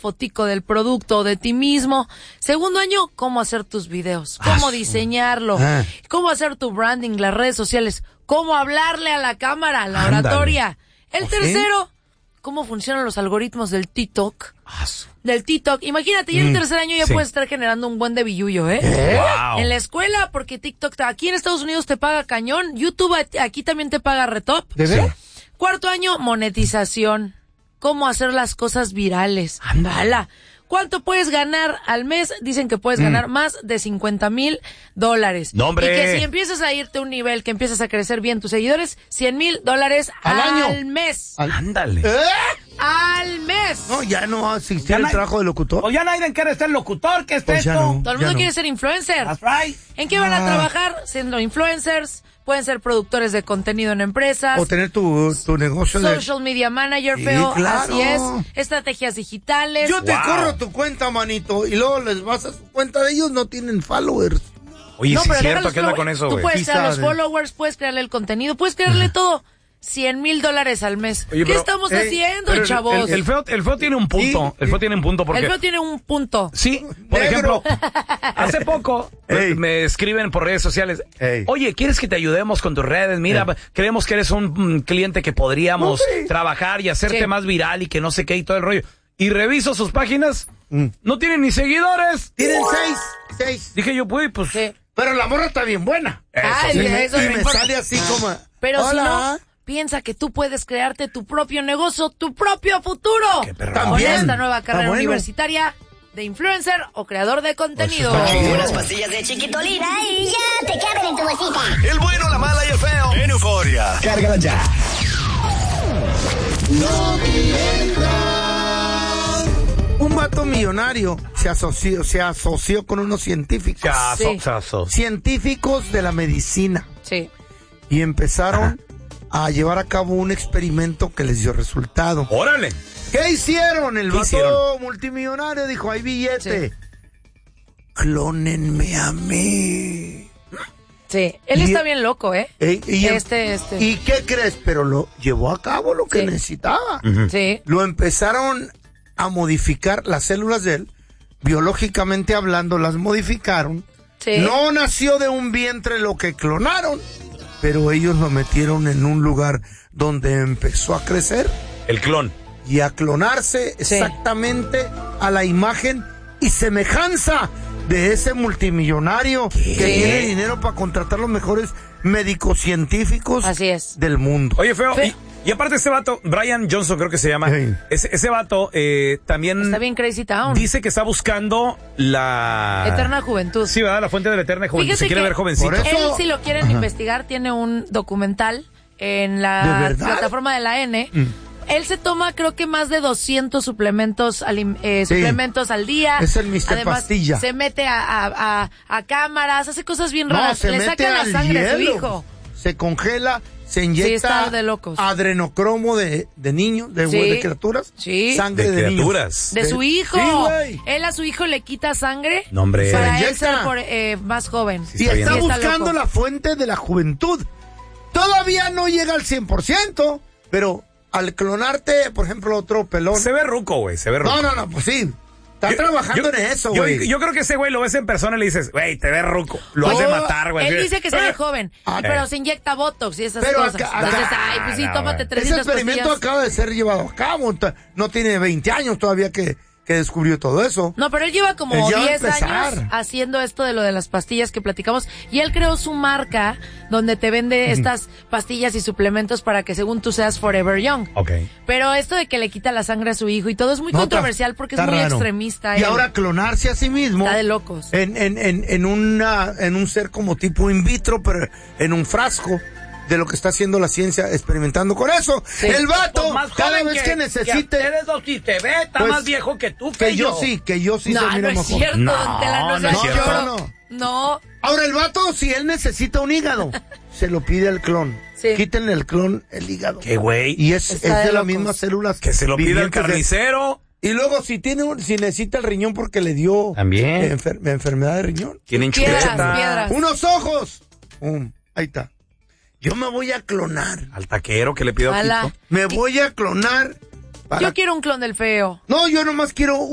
fotico del producto o de ti mismo. Segundo año, cómo hacer tus videos, cómo diseñarlo, cómo hacer tu branding, las redes sociales, cómo hablarle a la cámara, la oratoria. El tercero, cómo funcionan los algoritmos del TikTok. Imagínate, ya en el tercer año ya puedes estar generando un buen de billullo, Wow. En la escuela, porque TikTok aquí en Estados Unidos te paga cañón, YouTube aquí también te paga retop. ¿De veras? Cuarto año, monetización. Cómo hacer las cosas virales. ¡Hala! ¿Cuánto puedes ganar al mes? Dicen que puedes ganar más de $50,000. ¡No, hombre! Y que si empiezas a irte a un nivel, que empiezas a crecer bien tus seguidores, $100,000 al mes. Ándale. ¡Al mes! No, ya no existía el trabajo de locutor. O ya nadie quiere ser locutor, ¿qué es Pues esto? ya no. Todo el mundo quiere ser influencer. That's right. ¿En qué van a trabajar? Siendo influencers. Pueden ser productores de contenido en empresas. O tener tu negocio de... Social media manager, Sí, feo. claro. Así es. Estrategias digitales. Yo te corro tu cuenta, manito, y luego les vas a su cuenta de ellos, no tienen followers. Oye, sí pero es deja cierto, los ¿qué onda follow- con eso, Tú güey? puedes crear los Quizá, followers, puedes crearle el contenido, puedes crearle todo. $100,000 al mes. Oye, ¿Qué pero, estamos haciendo, Pero chavos? El feo tiene un punto. Sí. El feo tiene un punto porque... El feo tiene un punto. Sí, por Negro. ejemplo, hace poco Ey. me escriben por redes sociales, Ey. oye, ¿quieres que te ayudemos con tus redes? Mira, creemos que eres un cliente que podríamos trabajar y hacerte Sí. más viral y que no sé qué y todo el rollo. Y reviso sus páginas, no tienen ni seguidores. Tienen seis. Dije yo, pues... Sí. Pero la morra está bien buena. Ay, eso y no me importa. sale así como... Pero si Hola. no, piensa que tú puedes crearte tu propio negocio, tu propio futuro. Qué perro. Con También. esta nueva Está carrera bueno. universitaria de influencer o creador de contenido. Pues está chido. Unas pastillas de chiquitolina y ya te caben en tu bolsita. El bueno, la mala y el feo. En Euforia. Cárgala ya. Un vato millonario se asoció con unos científicos. Sí. Científicos de la medicina. Sí. Y empezaron a llevar a cabo un experimento que les dio resultado. ¡Órale! ¿Qué hicieron? El ¿Qué vato hicieron? multimillonario dijo, hay billete. Sí. Clónenme a mí. Sí. Él Y- está bien loco, ¿eh? ¿Y Este. qué crees? Pero lo llevó a cabo lo que Sí. necesitaba. Sí. Lo empezaron a modificar las células de él, biológicamente hablando, las modificaron. Sí. No nació de un vientre lo que clonaron, pero ellos lo metieron en un lugar donde empezó a crecer El clon. y a clonarse Sí. exactamente a la imagen y semejanza de ese multimillonario que tiene dinero para contratar los mejores médicos científicos Así es. del mundo. Oye, feo, Sí. y aparte ese vato, Brian Johnson creo que se llama, Sí. ese vato también Está bien Crazy Town. dice que está buscando la... Eterna juventud. Sí, ¿verdad? La fuente de la eterna juventud. Fíjate Se quiere que ver jovencito. Por eso- Él, si lo quieren investigar, tiene un documental en ¿De la verdad? plataforma de la N. Él se toma, creo que más de 200 suplementos, suplementos al día. Es el Mr. Además, Pastilla. se mete a cámaras, hace cosas bien No, raras. se Le mete saca la al sangre a su hielo. hijo. Se congela, se Sí, inyecta está de locos. adrenocromo de niños, de Sí. criaturas. Sí. Sangre De de, niños. criaturas. De su hijo. Sí, güey. Él a su hijo le quita sangre No, hombre. para Se él ser inyecta. más joven. Sí, Y está está bien. buscando loco. la fuente de la juventud. Todavía no llega al 100%, pero al clonarte, por ejemplo, otro pelón. Se ve ruco, güey, se ve ruco. No, pues sí. Está trabajando en eso, yo- güey. Yo creo que ese güey lo ves en persona y le dices, güey, te ves ruco. Lo has de matar, güey. Él Así de, dice que se ve joven, pero se inyecta botox y esas Pero cosas. acá- Entonces, acá- ay, pues sí, no, tómate güey. 300 Ese experimento pastillas. acaba de ser llevado a cabo. No tiene 20 años todavía que descubrió todo eso. No, pero él lleva como Él ya va a 10 empezar. años haciendo esto de lo de las pastillas que platicamos. Y él creó su marca donde te vende estas pastillas y suplementos para que según tú seas forever young. Ok. Pero esto de que le quita la sangre a su hijo y todo es muy No, controversial porque es está muy raro. extremista. Y él. ahora clonarse a sí mismo. Está de locos. En un ser como tipo in vitro, pero en un frasco de lo que está haciendo la ciencia experimentando con eso. Sí. El vato, Pues más cada joven vez que necesite. ustedes dos, si te ve, está Pues, más viejo que tú, que yo sí No, se no mira es mejor. cierto, No, don Tela, no no seas es cierto. lloro. No. Ahora el vato, si él necesita un hígado, se lo pide al clon. Sí. Quítenle el clon el hígado. ¿Qué, güey? Y es Está de de las locos. mismas células Que se lo pida el vivientes de- carnicero. Y luego si necesita el riñón porque le dio También. enfermedad de riñón. Tienen Piedras, chuleta. piedras. Unos ojos. Ahí está. Yo me voy a clonar. Al taquero que le pido Ala. ojito. Me voy a clonar. Yo quiero un clon del feo. No, yo nomás quiero